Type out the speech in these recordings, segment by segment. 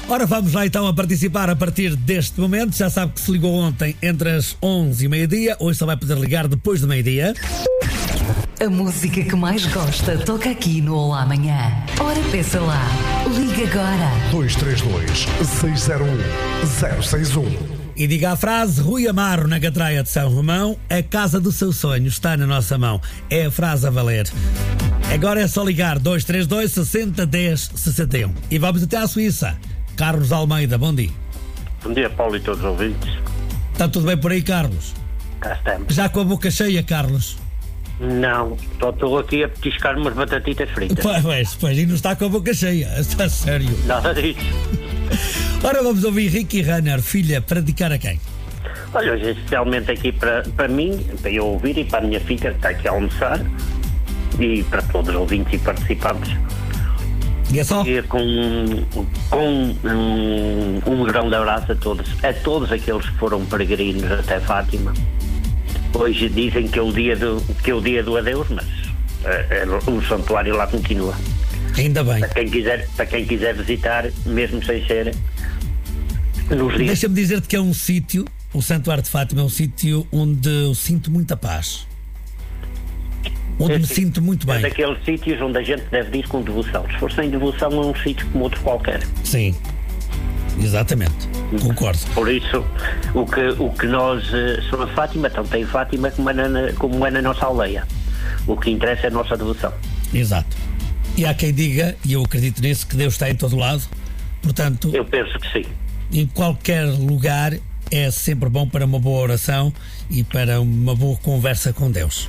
Ora, vamos lá então a participar a partir deste momento. Já sabe que se ligou ontem entre as 11 e meio-dia. Hoje só vai poder ligar depois do meio-dia. A música que mais gosta toca aqui no Olá Amanhã. Ora, peça lá. Liga agora. 232-601-061. E diga a frase: Rui Amaro, na Catraia de São Romão, a casa do seu sonho está na nossa mão. É a frase a valer. Agora é só ligar 232 60 10 61. E vamos até à Suíça. Carlos Almeida, bom dia. Bom dia, Paulo, e todos os ouvintes. Está tudo bem por aí, Carlos? Cá estamos. Já com a boca cheia, Carlos? Não, só estou aqui a petiscar umas batatitas fritas. Pois, e não está com a boca cheia. Está sério. Nada disso. Ora, vamos ouvir Ricky Runner, filha, para dedicar a quem? Olha, hoje especialmente aqui para mim, para eu ouvir, e para a minha filha que está aqui a almoçar, e para todos os ouvintes e participantes. E é só? E com um grande abraço a todos aqueles que foram peregrinos até Fátima. Hoje dizem que é o dia do adeus, mas o santuário lá continua. Ainda bem. Para quem quiser visitar, mesmo sem ser nos dias. Deixa-me dizer-te que é um sítio, o Santuário de Fátima é um sítio onde eu sinto muita paz. Onde me sinto muito bem. É daqueles sítios onde a gente deve ir com devoção. Se for sem devoção, é um sítio como outro qualquer. Sim, exatamente. Concordo. Por isso, o que nós somos Fátima, tanto em Fátima como é na nossa aldeia. O que interessa é a nossa devoção. Exato. E há quem diga, e eu acredito nisso, que Deus está em todo lado. Portanto, eu penso que sim. Em qualquer lugar é sempre bom para uma boa oração e para uma boa conversa com Deus.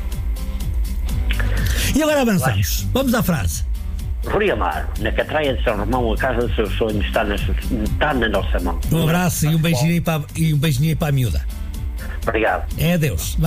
E agora avançamos. Vamos à frase. Rui Amaro, na Catraia de São Romão, a casa dos seus sonhos está na nossa mão. Um abraço e um beijinho aí para a miúda. Obrigado. É adeus.